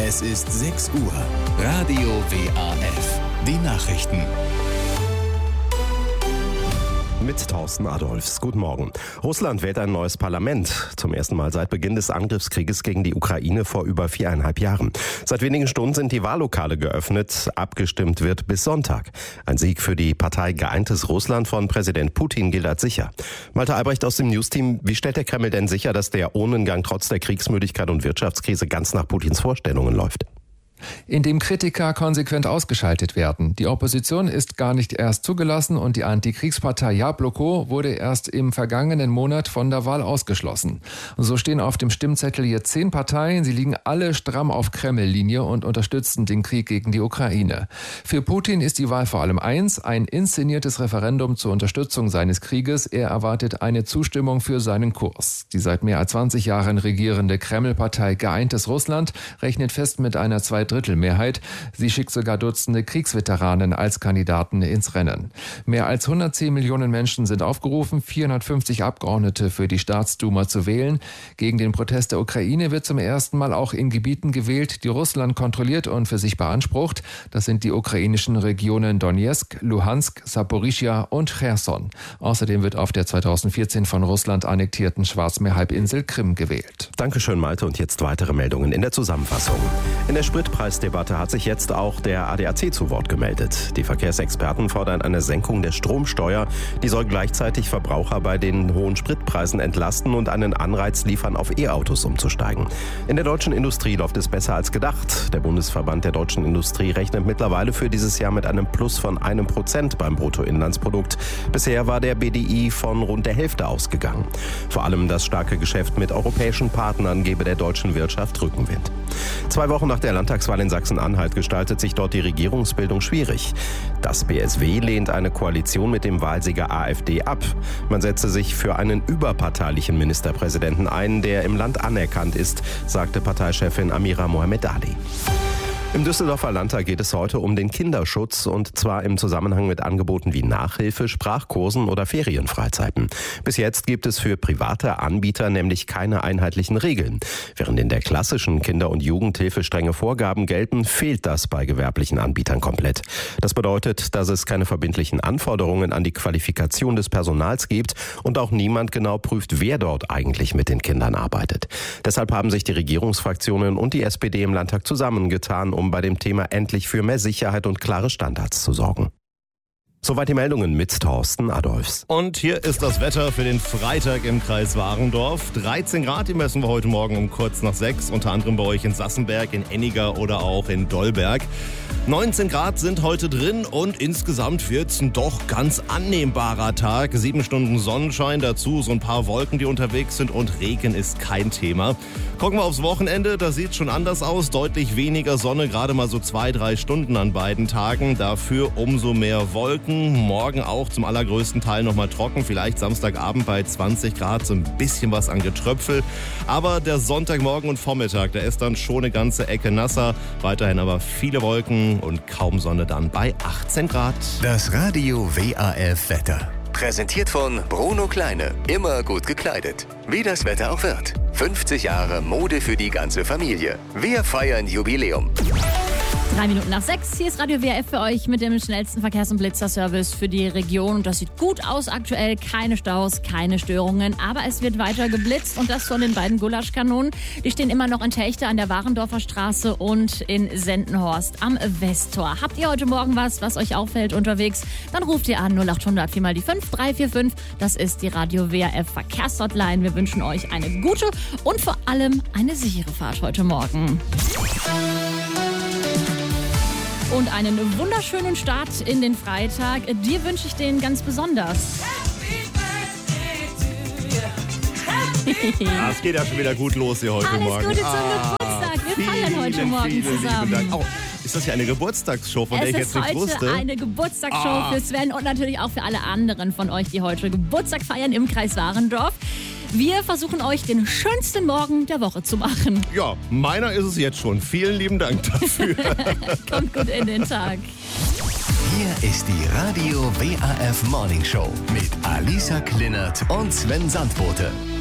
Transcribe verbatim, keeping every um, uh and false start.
Es ist sechs Uhr. Radio W A F. Die Nachrichten. Mit Thorsten Adolfs. Guten Morgen. Russland wählt ein neues Parlament. Zum ersten Mal seit Beginn des Angriffskrieges gegen die Ukraine vor über viereinhalb Jahren. Seit wenigen Stunden sind die Wahllokale geöffnet. Abgestimmt wird bis Sonntag. Ein Sieg für die Partei Geeintes Russland von Präsident Putin gilt als sicher. Malte Albrecht aus dem News-Team. Wie stellt der Kreml denn sicher, dass der Urnengang trotz der Kriegsmüdigkeit und Wirtschaftskrise ganz nach Putins Vorstellungen läuft? Indem Kritiker konsequent ausgeschaltet werden. Die Opposition ist gar nicht erst zugelassen und die Antikriegspartei Jabloko wurde erst im vergangenen Monat von der Wahl ausgeschlossen. So stehen auf dem Stimmzettel jetzt zehn Parteien. Sie liegen alle stramm auf Kreml-Linie und unterstützen den Krieg gegen die Ukraine. Für Putin ist die Wahl vor allem eins, ein inszeniertes Referendum zur Unterstützung seines Krieges. Er erwartet eine Zustimmung für seinen Kurs. Die seit mehr als zwanzig Jahren regierende Kreml-Partei Geeintes Russland rechnet fest mit einer zwei Drittelmehrheit. Sie schickt sogar Dutzende Kriegsveteranen als Kandidaten ins Rennen. Mehr als hundertzehn Millionen Menschen sind aufgerufen, vierhundertfünfzig Abgeordnete für die Staatsduma zu wählen. Gegen den Protest der Ukraine wird zum ersten Mal auch in Gebieten gewählt, die Russland kontrolliert und für sich beansprucht. Das sind die ukrainischen Regionen Donetsk, Luhansk, Saporischschja und Cherson. Außerdem wird auf der zweitausendvierzehn von Russland annektierten Schwarzmeerhalbinsel Krim gewählt. Dankeschön, Malte. Und jetzt weitere Meldungen in der Zusammenfassung. In der Spritpreisdebatte hat sich jetzt auch der A D A C zu Wort gemeldet. Die Verkehrsexperten fordern eine Senkung der Stromsteuer. Die soll gleichzeitig Verbraucher bei den hohen Spritpreisen entlasten und einen Anreiz liefern, auf E-Autos umzusteigen. In der deutschen Industrie läuft es besser als gedacht. Der Bundesverband der deutschen Industrie rechnet mittlerweile für dieses Jahr mit einem Plus von einem Prozent beim Bruttoinlandsprodukt. Bisher war der B D I von rund der Hälfte ausgegangen. Vor allem das starke Geschäft mit europäischen Partnern gebe der deutschen Wirtschaft Rückenwind. Zwei Wochen nach der Landtagswahl in Sachsen-Anhalt gestaltet sich dort die Regierungsbildung schwierig. Das B S W lehnt eine Koalition mit dem Wahlsieger AfD ab. Man setze sich für einen überparteilichen Ministerpräsidenten ein, der im Land anerkannt ist, sagte Parteichefin Amira Mohamed Ali. Im Düsseldorfer Landtag geht es heute um den Kinderschutz und zwar im Zusammenhang mit Angeboten wie Nachhilfe, Sprachkursen oder Ferienfreizeiten. Bis jetzt gibt es für private Anbieter nämlich keine einheitlichen Regeln. Während in der klassischen Kinder- und Jugendhilfe strenge Vorgaben gelten, fehlt das bei gewerblichen Anbietern komplett. Das bedeutet, dass es keine verbindlichen Anforderungen an die Qualifikation des Personals gibt und auch niemand genau prüft, wer dort eigentlich mit den Kindern arbeitet. Deshalb haben sich die Regierungsfraktionen und die S P D im Landtag zusammengetan, um bei dem Thema endlich für mehr Sicherheit und klare Standards zu sorgen. Soweit die Meldungen mit Thorsten Adolfs. Und hier ist das Wetter für den Freitag im Kreis Warendorf. dreizehn Grad, die messen wir heute Morgen um kurz nach sechs, unter anderem bei euch in Sassenberg, in Enniger oder auch in Dolberg. neunzehn Grad sind heute drin und insgesamt wird es ein doch ganz annehmbarer Tag. Sieben Stunden Sonnenschein, dazu so ein paar Wolken, die unterwegs sind und Regen ist kein Thema. Gucken wir aufs Wochenende, da sieht es schon anders aus. Deutlich weniger Sonne, gerade mal so zwei, drei Stunden an beiden Tagen. Dafür umso mehr Wolken. Morgen auch zum allergrößten Teil nochmal trocken. Vielleicht Samstagabend bei zwanzig Grad, so ein bisschen was an Getröpfel. Aber der Sonntagmorgen und Vormittag, der ist dann schon eine ganze Ecke nasser. Weiterhin aber viele Wolken und kaum Sonne dann bei achtzehn Grad. Das Radio W A F Wetter. Präsentiert von Bruno Kleine. Immer gut gekleidet. Wie das Wetter auch wird. fünfzig Jahre Mode für die ganze Familie. Wir feiern Jubiläum. Drei Minuten nach sechs. Hier ist Radio W A F für euch mit dem schnellsten Verkehrs- und Blitzerservice für die Region. Und das sieht gut aus aktuell. Keine Staus, keine Störungen. Aber es wird weiter geblitzt und das von den beiden Gulaschkanonen. Die stehen immer noch in Techte an der Warendorfer Straße und in Sendenhorst am Westtor. Habt ihr heute Morgen was, was euch auffällt unterwegs? Dann ruft ihr an null acht hundert vier mal die fünf drei vier fünf. Das ist die Radio W A F Verkehrshotline. Wir wünschen euch eine gute und vor allem eine sichere Fahrt heute Morgen. Und einen wunderschönen Start in den Freitag. Dir wünsche ich den ganz besonders. Ah, es geht ja schon wieder gut los hier heute Alles Morgen. Alles Gute zum ah, Geburtstag. Wir feiern heute vielen, Morgen vielen zusammen. Oh, ist das hier eine Geburtstagsshow, von es der ich jetzt nichts wusste? Es ist heute eine Geburtstagsshow ah. für Sven und natürlich auch für alle anderen von euch, die heute Geburtstag feiern im Kreis Warendorf. Wir versuchen euch den schönsten Morgen der Woche zu machen. Ja, meiner ist es jetzt schon. Vielen lieben Dank dafür. Kommt gut in den Tag. Hier ist die Radio W A F Morning Show mit Alisa Klinert und Sven Sandbote.